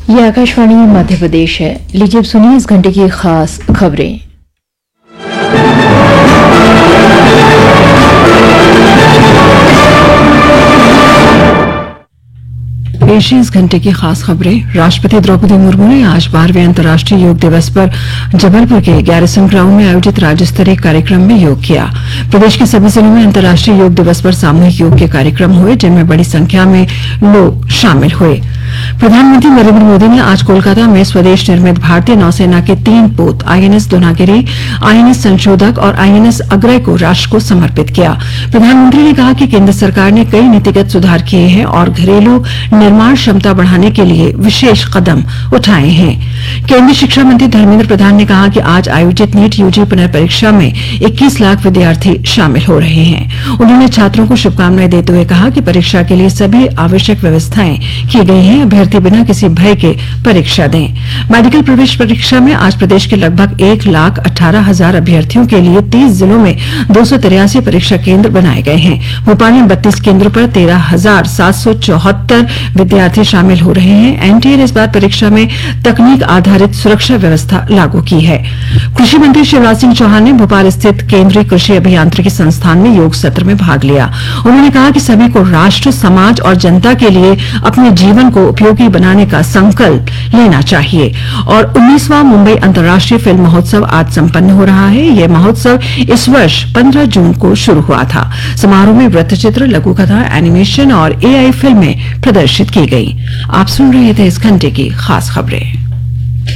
ये आकाशवाणी मध्य प्रदेश है। लीजिए अब सुनिए इस घंटे की खास खबरें। पेश है इस घंटे की खास खबरें। राष्ट्रपति द्रौपदी मुर्मू ने आज 12वें अंतर्राष्ट्रीय योग दिवस पर जबलपुर के गैरिसन ग्राउंड में आयोजित राज्य स्तरीय कार्यक्रम में योग किया। प्रदेश के सभी जिलों में अंतर्राष्ट्रीय योग दिवस पर सामूहिक योग के कार्यक्रम हुए, जिनमें बड़ी संख्या में लोग शामिल हुए। प्रधानमंत्री नरेंद्र मोदी ने आज कोलकाता में स्वदेश निर्मित भारतीय नौसेना के 3 पोत आईएनएस धुनागिरी, आईएनएस संशोधक और आईएनएस अग्रय को राष्ट्र को समर्पित किया। प्रधानमंत्री ने कहा कि केंद्र सरकार ने कई नीतिगत सुधार किए हैं और घरेलू निर्माण क्षमता बढ़ाने के लिए विशेष कदम उठाए हैं। केंद्रीय शिक्षा मंत्री धर्मेंद्र प्रधान ने कहा कि आज आयोजित नीट यूजी पुनर्परीक्षा में 21 लाख विद्यार्थी शामिल हो रहे हैं। उन्होंने छात्रों को शुभकामनाएं देते हुए कहा कि परीक्षा के लिए सभी आवश्यक व्यवस्थाएं की गई हैं। अभ्यर्थी बिना किसी भय के परीक्षा दें। मेडिकल प्रवेश परीक्षा में आज प्रदेश के लगभग 1,18,000 अभ्यर्थियों के लिए 30 जिलों में 283 परीक्षा केंद्र बनाए गए हैं। भोपाल में 32 केंद्रों पर 13,774 विद्यार्थी शामिल हो रहे हैं। एनटीए ने इस बार परीक्षा में तकनीक आधारित सुरक्षा व्यवस्था लागू की है। कृषि मंत्री शिवराज सिंह चौहान ने भोपाल स्थित केंद्रीय कृषि अभियांत्रिकी संस्थान में योग सत्र में भाग लिया। उन्होंने कहा कि सभी को राष्ट्र, समाज और जनता के लिए अपने जीवन को उपयोगी बनाने का संकल्प लेना चाहिए। और 19वां मुंबई अंतर्राष्ट्रीय फिल्म महोत्सव आज संपन्न हो रहा है। यह महोत्सव इस वर्ष 15 जून को शुरू हुआ था। समारोह में वृत्तचित्र, लघु कथा, एनिमेशन और एआई फिल्में प्रदर्शित की गई। आप सुन रहे थे इस घंटे की खास खबरें।